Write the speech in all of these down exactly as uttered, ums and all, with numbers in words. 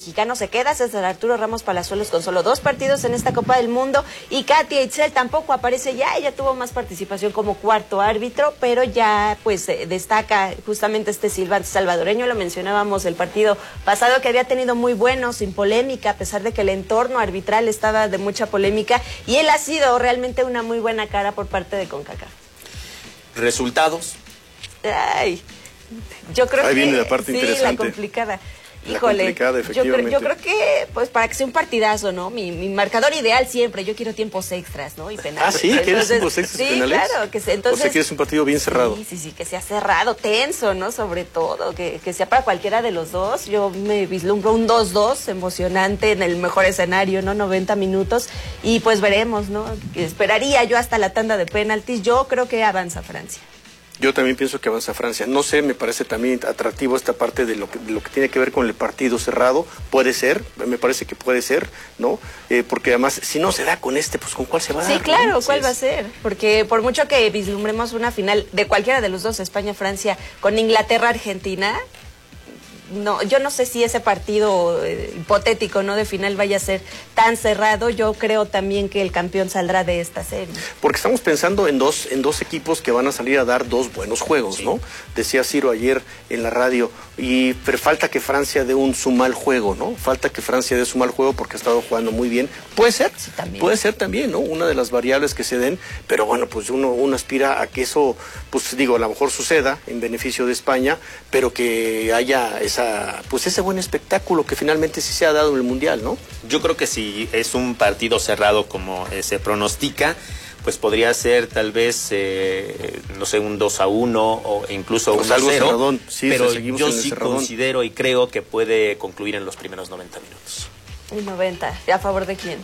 mexicano se queda, César Arturo Ramos Palazuelos, con solo dos partidos en esta Copa del Mundo, y Katia Itzel tampoco aparece ya, ella tuvo más participación como cuarto árbitro, pero ya pues eh, destaca justamente este silbante salvadoreño. Lo mencionábamos el partido pasado, que había tenido muy bueno, sin polémica, a pesar de que el entorno arbitral estaba de mucha polémica, y él ha sido realmente una muy buena cara por parte de CONCACAF. ¿Resultados? Ay, yo creo Ahí que viene la parte sí, interesante. la complicada. La Híjole, complicada, efectivamente. yo, creo, yo creo que, pues, para que sea un partidazo, ¿no? Mi, mi marcador ideal siempre, yo quiero tiempos extras, ¿no? Y penales. Ah, ¿sí? ¿Quieres tiempos extras y sí, penales? claro. Que se, entonces, o sea, quieres un partido bien cerrado. Sí, sí, sí, que sea cerrado, tenso, ¿no? Sobre todo, que, que sea para cualquiera de los dos. Yo me vislumbro un dos dos emocionante en el mejor escenario, ¿no? noventa minutos. Y pues veremos, ¿no? Esperaría yo hasta la tanda de penaltis. Yo creo que avanza Francia. Yo también pienso que avanza Francia. No sé, me parece también atractivo esta parte de lo que, de lo que tiene que ver con el partido cerrado. Puede ser, me parece que puede ser, ¿no? Eh, porque además, si no se da con este, pues ¿con cuál se va a dar? Sí, claro, ¿no? ¿cuál sí, va a ser? Porque por mucho que vislumbremos una final de cualquiera de los dos, España-Francia, con Inglaterra-Argentina, no, yo no sé si ese partido eh, hipotético, ¿no?, de final vaya a ser tan cerrado. Yo creo también que el campeón saldrá de esta serie. Porque estamos pensando en dos, en dos equipos que van a salir a dar dos buenos juegos, sí. ¿no? Decía Ciro ayer en la radio, y pero falta que Francia dé un su mal juego, ¿no? Falta que Francia dé su mal juego porque ha estado jugando muy bien. Puede ser, sí, también. Puede ser también, ¿no? Una de las variables que se den, pero bueno, pues uno, uno aspira a que eso, pues digo, a lo mejor suceda en beneficio de España, pero que haya esa pues ese buen espectáculo que finalmente sí se ha dado en el Mundial, ¿no? Yo creo que si es un partido cerrado como eh, se pronostica, pues podría ser tal vez, eh, no sé, un dos a uno o incluso un uno cero, sí, pero yo sí considero y creo que puede concluir en los primeros noventa minutos. ¿Y noventa? ¿A favor de quién?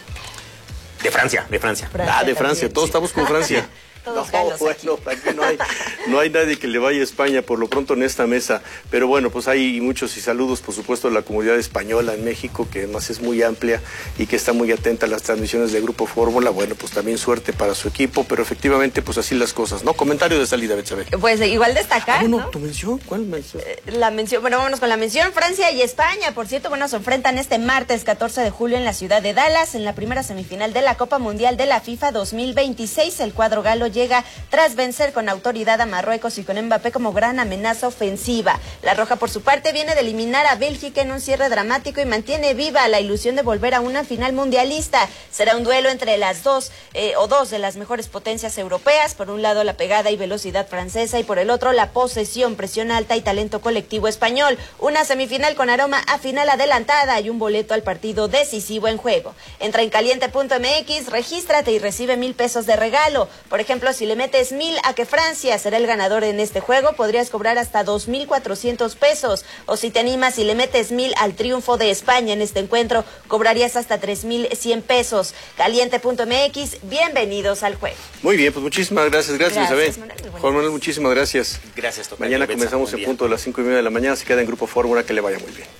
De Francia, de Francia. Francia ah, de Francia, también, todos sí. estamos con Francia. Todos no, bueno, aquí. aquí no hay, no hay nadie que le vaya a España por lo pronto en esta mesa, pero bueno, pues hay muchos y saludos por supuesto a la comunidad española en México, que además es muy amplia y que está muy atenta a las transmisiones de Grupo Fórmula. Bueno, pues también suerte para su equipo, pero efectivamente pues así las cosas, ¿no? Comentario de salida, Betsabe. Pues igual destacar, ah, bueno, ¿no? ¿Tu mención? ¿Cuál mención? Eh, la mención, bueno, vámonos con la mención. Francia y España, por cierto, bueno, se enfrentan este martes catorce de julio en la ciudad de Dallas, en la primera semifinal de la Copa Mundial de la FIFA dos mil veintiséis. El cuadro galo llega tras vencer con autoridad a Marruecos y con Mbappé como gran amenaza ofensiva. La roja, por su parte, viene de eliminar a Bélgica en un cierre dramático y mantiene viva la ilusión de volver a una final mundialista. Será un duelo entre las dos eh, o dos de las mejores potencias europeas. Por un lado, la pegada y velocidad francesa, y por el otro, la posesión, presión alta y talento colectivo español. Una semifinal con aroma a final adelantada y un boleto al partido decisivo en juego. Entra en caliente punto m x, regístrate y recibe mil pesos de regalo. Por ejemplo, si le metes mil a que Francia será el ganador en este juego, podrías cobrar hasta dos mil cuatrocientos pesos. O si te animas y le metes mil al triunfo de España en este encuentro, cobrarías hasta tres mil cien pesos. Caliente punto m x, bienvenidos al juego. Muy bien, pues muchísimas gracias. Gracias, gracias Isabel. Juan Manuel, muchísimas gracias. Gracias, tocayo. Mañana comenzamos en punto de las cinco y media de la mañana. Se queda en Grupo Fórmula, que le vaya muy bien.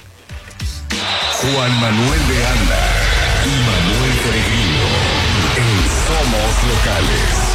Juan Manuel de Anda y Manuel Peregrino en Somos Locales.